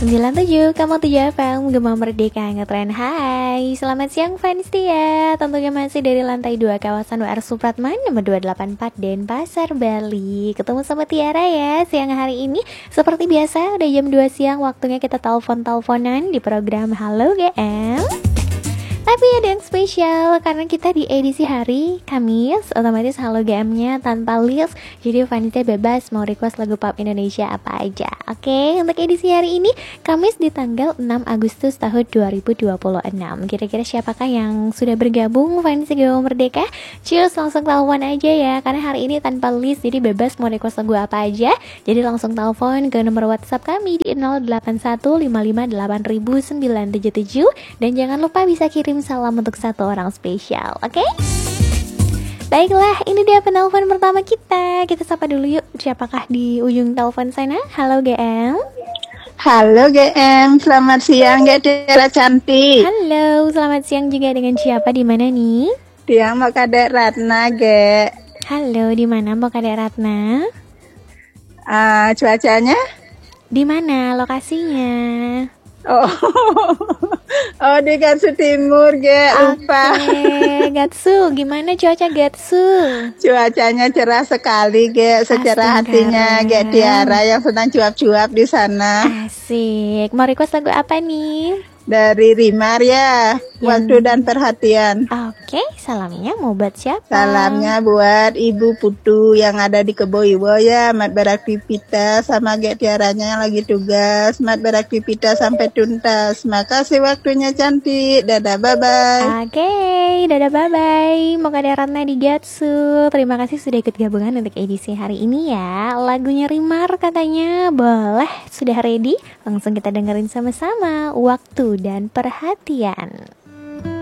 97,7 FM Gema Merdeka Ngetren. Hai, selamat siang fans Tia. Tentunya masih dari lantai 2 kawasan WR Supratman nomor 284 Denpasar, Bali. Ketemu sama Tiara ya siang hari ini. Seperti biasa udah jam 2 siang, waktunya kita telepon-teleponan di program Halo GM. Tapi ada yang spesial karena kita di edisi hari Kamis, otomatis Halo GM-nya tanpa list. Jadi fanitia bebas mau request lagu pop Indonesia apa aja. Oke, untuk edisi hari ini Kamis di tanggal 6 Agustus tahun 2026. Kira-kira siapakah yang sudah bergabung fanitia Gema Merdeka? Cheers, langsung telepon aja ya. Karena hari ini tanpa list, jadi bebas mau request lagu apa aja. Jadi langsung telepon ke nomor WhatsApp kami di 0815580977. Dan jangan lupa bisa kirim salam untuk satu orang spesial, oke? Baiklah, ini dia penelpon pertama kita. Kita sapa dulu yuk, siapakah di ujung telepon sana? Halo GM. Halo GM, selamat siang Tiara cantik. Halo, selamat siang juga dengan siapa, di mana nih? Dia mau Kadek Ratna, Ge. Halo, di mana Mbak Kadek Ratna? Cuacanya? Di mana lokasinya? Oh di Gatsu Timur, Ge. Lupa. Oke, Gatsu, gimana cuaca Gatsu? Cuacanya cerah sekali, Ge. Secerah hatinya Ge Tiara yang sedang cuap-cuap di sana. Asik. Mau request lagu apa nih? Dari Rimar ya, Waktu dan Perhatian. Oke, salamnya mau buat siapa? Salamnya buat Ibu Putu yang ada di Kebo Iwo ya. Mat beraktivitas sama Ge Tiaranya yang lagi tugas. Mat beraktivitas sampai tuntas. Makasih waktunya cantik. Dadah, bye-bye. Oke, dadah bye-bye. Mau Kadek Ratna di Gatsu. Terima kasih sudah ikut gabungan untuk edisi hari ini ya. Lagunya Rimar katanya. Boleh, sudah ready? Langsung kita dengerin sama-sama. Waktu dan Perhatian.